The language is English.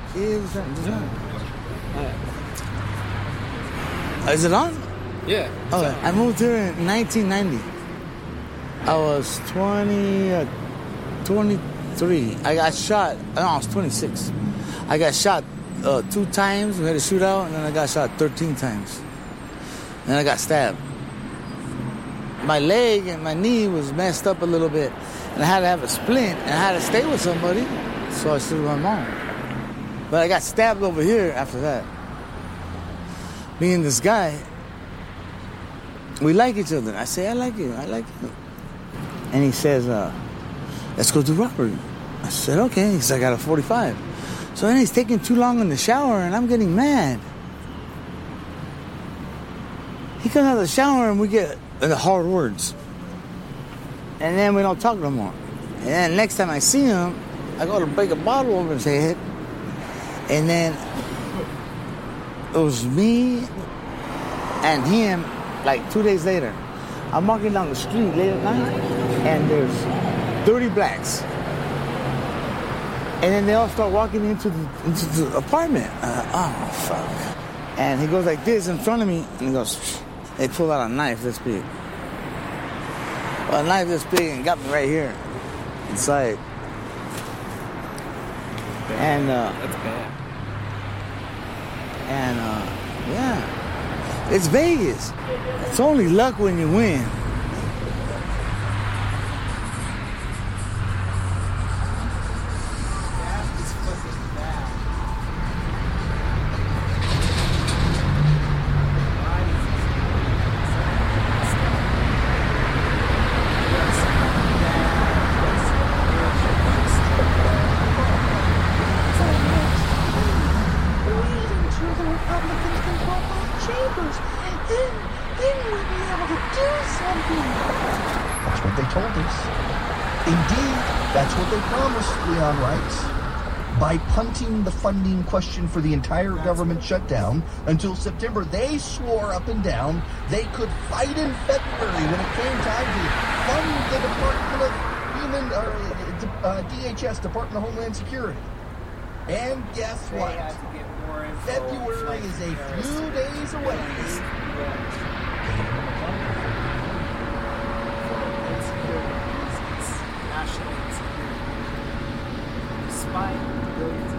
Yeah, it was on. Just on. Is it on? Yeah. Okay. I moved here in 1990. I was 23. I got shot. No, I was 26. I got shot 2 times. We had a shootout, and then I got shot 13 times. And I got stabbed. My leg and my knee was messed up a little bit, and I had to have a splint, and I had to stay with somebody, so I stayed with my mom. But I got stabbed over here after that. Me and this guy, we like each other. I say, I like you. And he says, let's go do robbery. I said, okay. He said, I got a 45. So then he's taking too long in the shower, and I'm getting mad. He comes out of the shower, and we get the hard words. And then we don't talk no more. And then next time I see him, I go to break a bottle over his head. And then it was me and him like 2 days later. I'm walking down the street late at night, and there's 30 blacks. And then they all start walking into the apartment. Oh, fuck. And he goes like this in front of me, and he goes, they pull out a knife this big. Well, a knife this big and got me right here inside. And That's bad. And yeah, it's Vegas. It's only luck when you win. That's what they told us. Indeed, that's what they promised, Leon writes. By punting the funding question for the entire government shutdown until September, they swore up and down they could fight in February when it came time to fund the Department of DHS, Department of Homeland Security. And guess what? February is a few days away. National security. Despite billions of